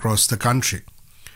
across the country.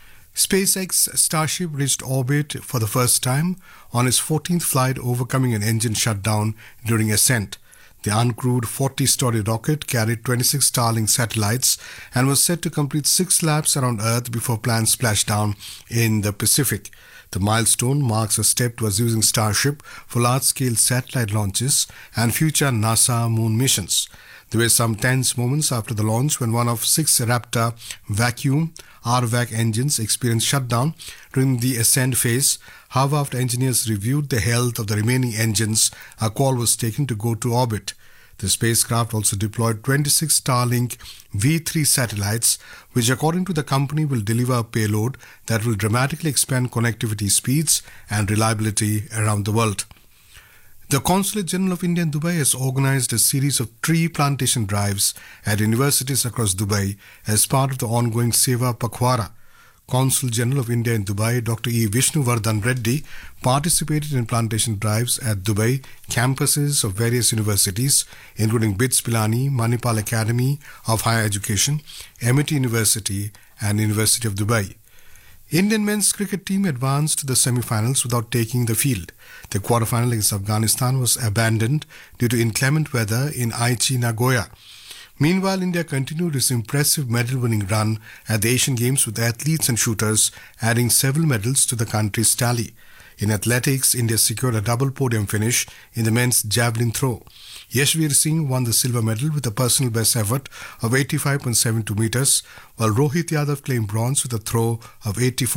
SpaceX Starship reached orbit for the first time on its 14th flight, overcoming an engine shutdown during ascent. The uncrewed 40-story rocket carried 26 Starlink satellites and was set to complete 6 laps around Earth before planned splashdown in the Pacific. The milestone marks a step towards using Starship for large-scale satellite launches and future NASA moon missions. There were some tense moments after the launch when one of 6 Raptor vacuum RVAC engines experienced shutdown during the ascent phase. However, after engineers reviewed the health of the remaining engines, a call was taken to go to orbit. The spacecraft also deployed 26 Starlink V3 satellites, which according to the company will deliver a payload that will dramatically expand connectivity speeds and reliability around the world. The Consulate General of India in Dubai has organized a series of tree plantation drives at universities across Dubai as part of the ongoing Seva Pakhwara. Consul General of India in Dubai, Dr. E. Vishnuvardhan Reddy, participated in plantation drives at Dubai campuses of various universities, including BITS Pilani, Manipal Academy of Higher Education, Amity University, and University of Dubai. Indian men's cricket team advanced to the semi-finals without taking the field. The quarter-final against Afghanistan was abandoned due to inclement weather in Aichi, Nagoya. Meanwhile, India continued its impressive medal-winning run at the Asian Games with athletes and shooters adding several medals to the country's tally. In athletics, India secured a double podium finish in the men's javelin throw. Yashveer Singh won the silver medal with a personal best effort of 85.72 meters, while Rohit Yadav claimed bronze with a throw of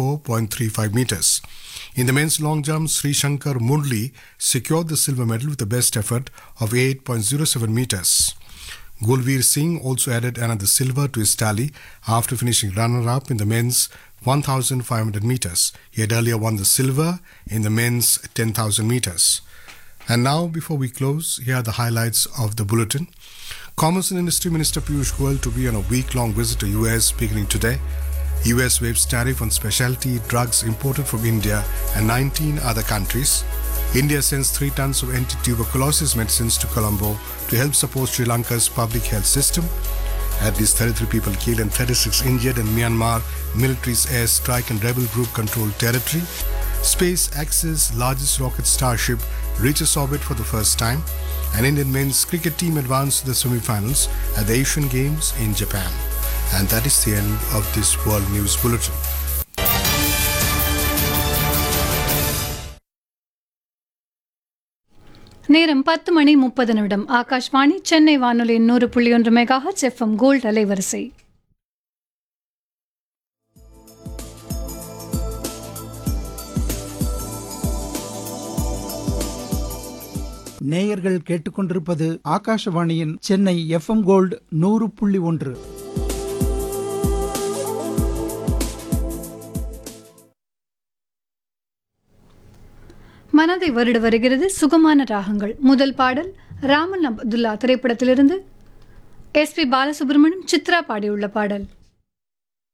84.35 meters. In the men's long jump, Sri Shankar Murli secured the silver medal with a best effort of 8.07 meters. Gulveer Singh also added another silver to his tally after finishing runner-up in the men's 1,500 meters. He had earlier won the silver in the men's 10,000 meters. And now, before we close, here are the highlights of the bulletin. Commerce and Industry Minister Piyush Goyal to be on a week-long visit to US beginning today. US waives tariff on specialty drugs imported from India and 19 other countries. India sends 3 tons of anti-tuberculosis medicines to Colombo to help support Sri Lanka's public health system. At least 33 people killed and 36 injured in Myanmar military's airstrike and rebel group controlled territory. SpaceX's largest rocket Starship reaches orbit for the first time. An Indian men's cricket team advanced to the semi-finals at the Asian Games in Japan. And that is the end of this World News Bulletin. நேரம் 10:30 ஆகாஷ்வாணி சென்னை வானொலி 100.1 megahertz FM gold அலைவரிசை. நேயர்கள் கேட்டுக்கொண்டிருப்பது ஆகாஷவாணியின் Chennai FM gold 100.1. மனதை வருட வருகிறது சுகமான ராகங்கள். முதல் பாடல் ராமன் அப்துல்லா திரைப்படத்திலிருந்து எஸ்பி பாலசுப்ரமணியம் சித்ரா பாடியுள்ள பாடல்.